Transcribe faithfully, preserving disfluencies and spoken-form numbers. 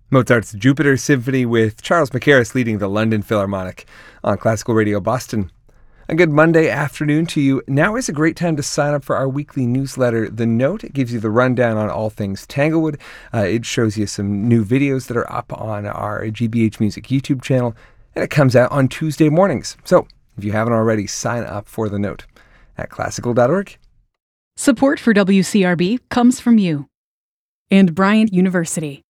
Mozart's Jupiter Symphony with Charles Mackerras leading the London Philharmonic on Classical Radio Boston. A good Monday afternoon to you. Now is a great time to sign up for our weekly newsletter, The Note. It gives you the rundown on all things Tanglewood. Uh, it shows you some new videos that are up on our G B H Music YouTube channel, and it comes out on Tuesday mornings. So if you haven't already, sign up for The Note at classical dot org. Support for W C R B comes from you and Bryant University.